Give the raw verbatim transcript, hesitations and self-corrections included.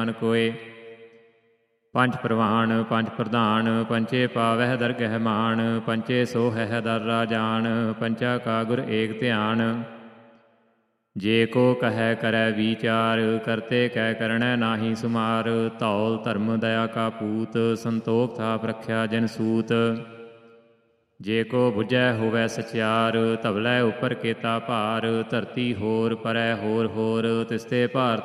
ਕੋਏ। ਪੰਜ ਪ੍ਰਵਾਨ ਪੰਜ ਪ੍ਰਧਾਨ ਪੰਚੇ ਪਾਵਹਿ ਦਰਗਹਿ ਮਾਨ। ਪੰਚੇ ਸੋਹਹਿ ਦਰ ਰਾਜਾਨ ਪੰਚਾ ਕਾ ਗੁਰ ਏਕ ਧਿਆਨ। ਜੇ ਕੋ ਕਹੈ ਕਰੈ ਵਿਚਾਰ ਕਰਤੇ ਕੈ ਕਰਣੈ ਨਾਹੀ ਸੁਮਾਰ। ਧੌਲ ਧਰਮ ਦਇਆ ਕਾ ਪੂਤ ਸੰਤੋਖ ਥਾਪ ਰਖਿਆ ਜਨ ਸੂਤ। ਜੇ ਕੋ ਬੁਝੈ ਹੋਵੈ ਸਚਿਆਰ ਧਵਲੇ ਉਪਰ ਕੇਤਾ ਭਾਰ। ਧਰਤੀ ਹੋਰ ਪਰੈ ਹੋਰ ਹੋਰ ਤਿਸਤੇ ਭਾਰ